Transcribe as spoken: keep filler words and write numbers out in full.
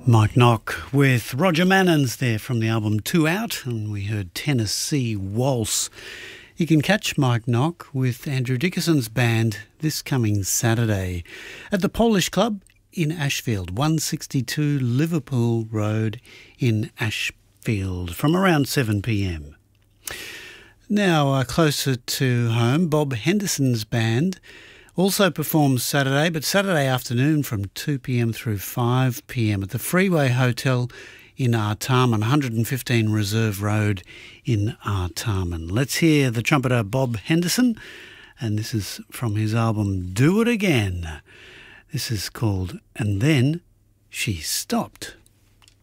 Mike Knock with Roger Mannins there from the album Two Out, and we heard Tennessee Waltz. You can catch Mike Knock with Andrew Dickinson's band this coming Saturday at the Polish Club in Ashfield, one sixty-two Liverpool Road in Ashfield from around seven p m. Now, uh, closer to home, Bob Henderson's band also performs Saturday, but Saturday afternoon from two p m through five p m at the Freeway Hotel in Artarmon, one fifteen Reserve Road in Artarmon. Let's hear the trumpeter Bob Henderson, and this is from his album Do It Again. This is called And Then She Stopped.